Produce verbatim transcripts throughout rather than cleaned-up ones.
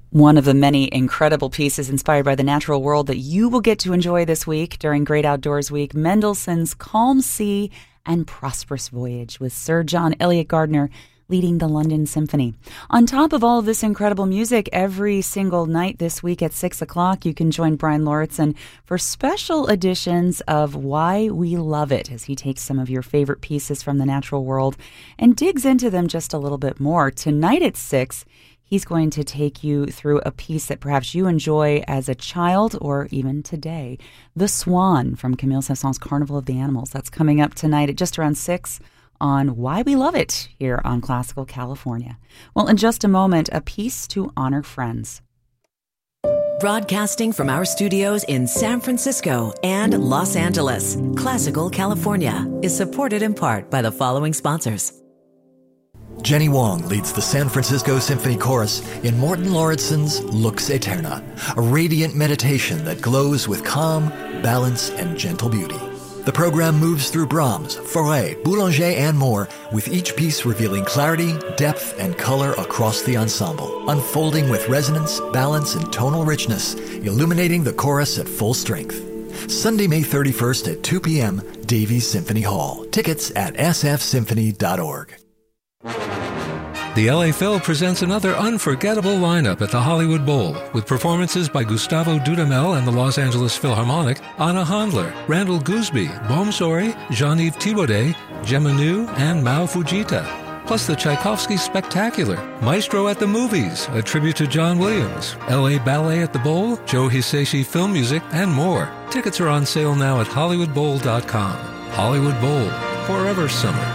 One of the many incredible pieces inspired by the natural world that you will get to enjoy this week during Great Outdoors Week, Mendelssohn's Calm Sea and Prosperous Voyage with Sir John Eliot Gardiner leading the London Symphony. On top of all of this incredible music, every single night this week at six o'clock, you can join Brian Lauritsen for special editions of Why We Love It, as he takes some of your favorite pieces from the natural world and digs into them just a little bit more. Tonight at six, he's going to take you through a piece that perhaps you enjoy as a child or even today. The Swan from Camille Saint-Saëns' Carnival of the Animals. That's coming up tonight at just around six on Why We Love It here on Classical California. Well, in just a moment, a piece to honor friends. Broadcasting from our studios in San Francisco and Los Angeles, Classical California is supported in part by the following sponsors. Jenny Wong leads the San Francisco Symphony Chorus in Morten Lauritsen's Lux Aeterna, a radiant meditation that glows with calm, balance, and gentle beauty. The program moves through Brahms, Fauré, Boulanger, and more, with each piece revealing clarity, depth, and color across the ensemble, unfolding with resonance, balance, and tonal richness, illuminating the chorus at full strength. Sunday, May thirty-first at two p.m., Davies Symphony Hall. Tickets at s f symphony dot org. The L A Phil presents another unforgettable lineup at the Hollywood Bowl, with performances by Gustavo Dudamel and the Los Angeles Philharmonic, Anna Handler, Randall Gooseby, Bom Sori, Jean-Yves Thibaudet, Gemma Nu, and Mao Fujita. Plus the Tchaikovsky Spectacular, Maestro at the Movies, a tribute to John Williams, L A Ballet at the Bowl, Joe Hisaishi Film Music, and more. Tickets are on sale now at hollywood bowl dot com. Hollywood Bowl, forever summer.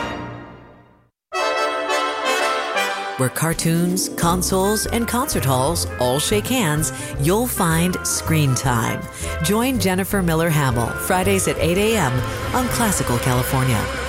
Where cartoons, consoles, and concert halls all shake hands, you'll find Screen Time. Join Jennifer Miller Hamill Fridays at eight a.m. on Classical California.